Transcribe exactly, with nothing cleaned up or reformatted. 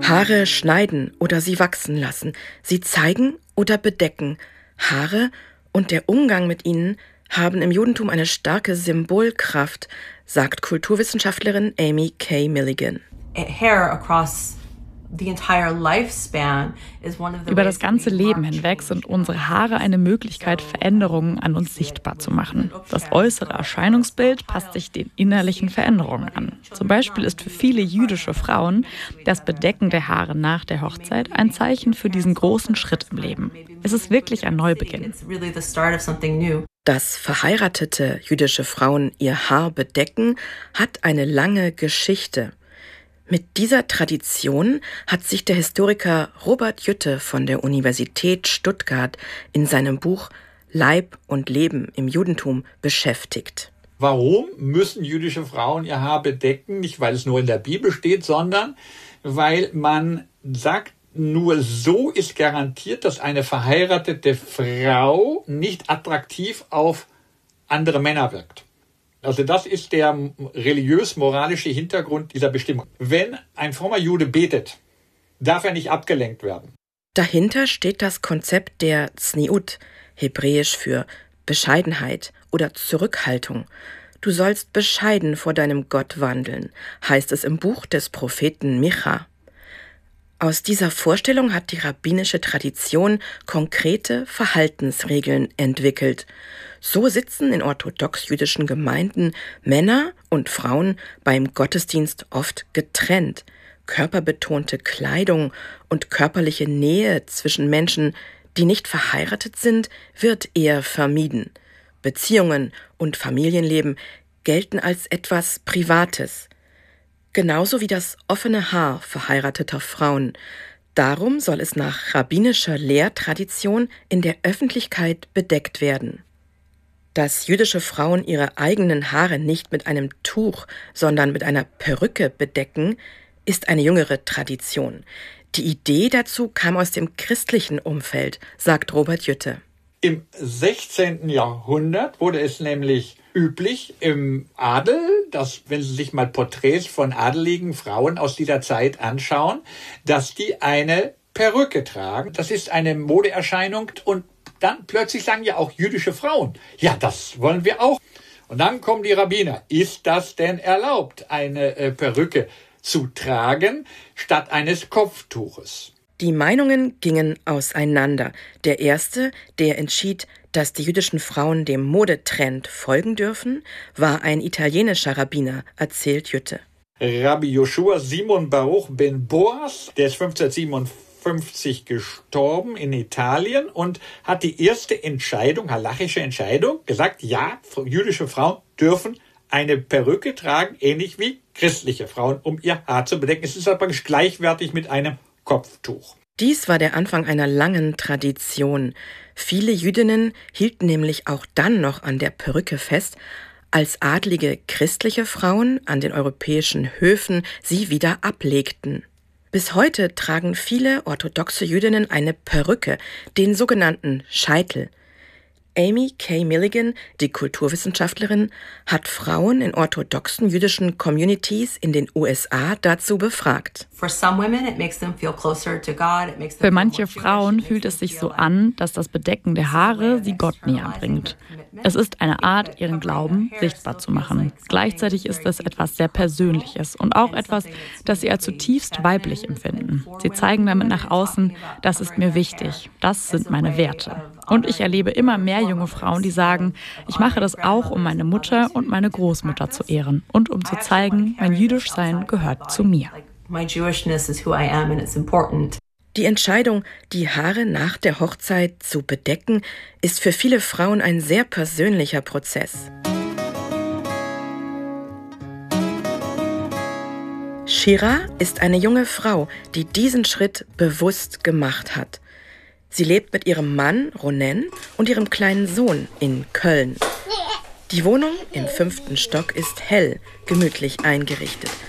Haare schneiden oder sie wachsen lassen, sie zeigen oder bedecken. Haare und der Umgang mit ihnen haben im Judentum eine starke Symbolkraft, sagt Kulturwissenschaftlerin Amy Kay Milligan. Hair across the entire lifespan is one of the Über das ganze Leben hinweg sind unsere Haare eine Möglichkeit, Veränderungen an uns sichtbar zu machen. Das äußere Erscheinungsbild passt sich den innerlichen Veränderungen an. Zum Beispiel ist für viele jüdische Frauen das Bedecken der Haare nach der Hochzeit ein Zeichen für diesen großen Schritt im Leben. Es ist wirklich ein Neubeginn. Dass verheiratete jüdische Frauen ihr Haar bedecken, hat eine lange Geschichte. Mit dieser Tradition hat sich der Historiker Robert Jütte von der Universität Stuttgart in seinem Buch Leib und Leben im Judentum beschäftigt. Warum müssen jüdische Frauen ihr Haar bedecken? Nicht, weil es nur in der Bibel steht, sondern weil man sagt, nur so ist garantiert, dass eine verheiratete Frau nicht attraktiv auf andere Männer wirkt. Also das ist der religiös-moralische Hintergrund dieser Bestimmung. Wenn ein frommer Jude betet, darf er nicht abgelenkt werden. Dahinter steht das Konzept der Zniut, hebräisch für Bescheidenheit oder Zurückhaltung. Du sollst bescheiden vor deinem Gott wandeln, heißt es im Buch des Propheten Micha. Aus dieser Vorstellung hat die rabbinische Tradition konkrete Verhaltensregeln entwickelt. So sitzen in orthodox-jüdischen Gemeinden Männer und Frauen beim Gottesdienst oft getrennt. Körperbetonte Kleidung und körperliche Nähe zwischen Menschen, die nicht verheiratet sind, wird eher vermieden. Beziehungen und Familienleben gelten als etwas Privates. Genauso wie das offene Haar verheirateter Frauen. Darum soll es nach rabbinischer Lehrtradition in der Öffentlichkeit bedeckt werden. Dass jüdische Frauen ihre eigenen Haare nicht mit einem Tuch, sondern mit einer Perücke bedecken, ist eine jüngere Tradition. Die Idee dazu kam aus dem christlichen Umfeld, sagt Robert Jütte. Im sechzehnten Jahrhundert wurde es nämlich üblich im Adel, dass, wenn Sie sich mal Porträts von adeligen Frauen aus dieser Zeit anschauen, dass die eine Perücke tragen. Das ist eine Modeerscheinung und dann plötzlich sagen ja auch jüdische Frauen, ja, das wollen wir auch. Und dann kommen die Rabbiner, ist das denn erlaubt, eine äh, Perücke zu tragen statt eines Kopftuches? Die Meinungen gingen auseinander. Der erste, der entschied, dass die jüdischen Frauen dem Modetrend folgen dürfen, war ein italienischer Rabbiner, erzählt Jütte. Rabbi Joshua Simon Baruch ben Boas, der ist fünfzehnhundertsiebenundfünfzig gestorben in Italien und hat die erste Entscheidung, halachische Entscheidung, gesagt, ja, jüdische Frauen dürfen eine Perücke tragen, ähnlich wie christliche Frauen, um ihr Haar zu bedecken. Es ist aber gleichwertig mit einem Kopftuch. Dies war der Anfang einer langen Tradition. Viele Jüdinnen hielten nämlich auch dann noch an der Perücke fest, als adlige christliche Frauen an den europäischen Höfen sie wieder ablegten. Bis heute tragen viele orthodoxe Jüdinnen eine Perücke, den sogenannten Scheitel. Amy Kay Milligan, die Kulturwissenschaftlerin, hat Frauen in orthodoxen jüdischen Communities in den U S A dazu befragt. Für manche Frauen fühlt es sich so an, dass das Bedecken der Haare sie Gott näher bringt. Es ist eine Art, ihren Glauben sichtbar zu machen. Gleichzeitig ist es etwas sehr Persönliches und auch etwas, das sie als zutiefst weiblich empfinden. Sie zeigen damit nach außen, das ist mir wichtig, das sind meine Werte. Und ich erlebe immer mehr junge Frauen, die sagen, ich mache das auch, um meine Mutter und meine Großmutter zu ehren und um zu zeigen, mein Jüdischsein gehört zu mir. Die Entscheidung, die Haare nach der Hochzeit zu bedecken, ist für viele Frauen ein sehr persönlicher Prozess. Shira ist eine junge Frau, die diesen Schritt bewusst gemacht hat. Sie lebt mit ihrem Mann Ronen und ihrem kleinen Sohn in Köln. Die Wohnung im fünften Stock ist hell, gemütlich eingerichtet.